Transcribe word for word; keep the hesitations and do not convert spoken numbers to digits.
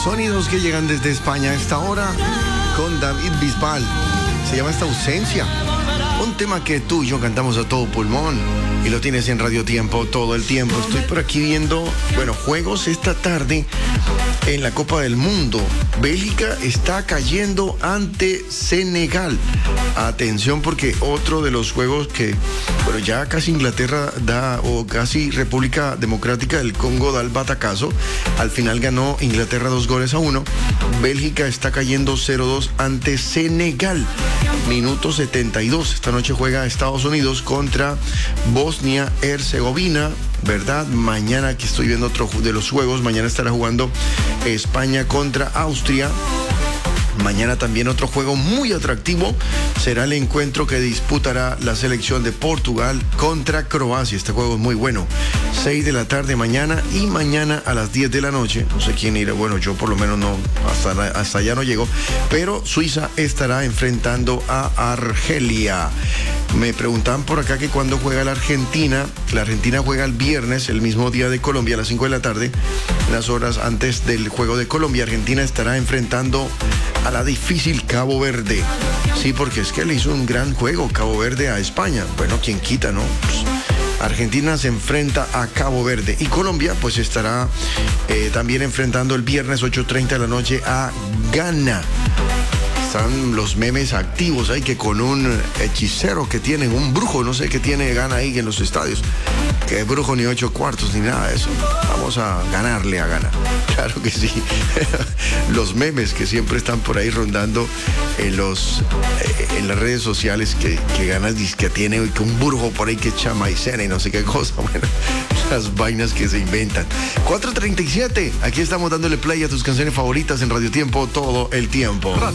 Sonidos que llegan desde España a esta hora con David Bisbal. Se llama esta ausencia. Un tema que tú y yo cantamos a todo pulmón y lo tienes en Radio Tiempo todo el tiempo. Estoy por aquí viendo, bueno, juegos esta tarde en la Copa del Mundo. Bélgica está cayendo ante Senegal. Atención, porque otro de los juegos que, bueno, ya casi Inglaterra da, o casi República Democrática del Congo da el batacazo. Al final ganó Inglaterra dos goles a uno. Bélgica está cayendo cero dos ante Senegal. Minuto setenta y dos. Esta noche juega Estados Unidos contra Bosnia-Herzegovina, ¿verdad? Mañana, aquí estoy viendo otro de los juegos. Mañana estará jugando España contra Austria. Mañana también otro juego muy atractivo será el encuentro que disputará la selección de Portugal contra Croacia. Este juego es muy bueno. seis de la tarde mañana y mañana a las diez de la noche. No sé quién irá. Bueno, yo por lo menos no, hasta, hasta allá no llego. Pero Suiza estará enfrentando a Argelia. Me preguntaban por acá que cuando juega la Argentina. La Argentina juega el viernes, el mismo día de Colombia, a las cinco de la tarde. Unas horas antes del juego de Colombia, Argentina estará enfrentando a la difícil Cabo Verde. Sí, porque es que le hizo un gran juego Cabo Verde a España. Bueno, quien quita, ¿no? Pues Argentina se enfrenta a Cabo Verde. Y Colombia, pues estará eh, también enfrentando el viernes ocho treinta de la noche a Ghana. Están los memes activos ahí, que con un hechicero que tienen, un brujo, no sé qué tiene Ghana ahí en los estadios. Que brujo ni ocho cuartos ni nada de eso. Vamos a ganarle a Ghana. Claro que sí. Los memes que siempre están por ahí rondando en los eh, en las redes sociales, que, que Ghana dice que tiene que un brujo por ahí que echa maicena y no sé qué cosa. Bueno, las vainas que se inventan. cuatro treinta y siete. Aquí estamos dándole play a tus canciones favoritas en Radio Tiempo todo el tiempo.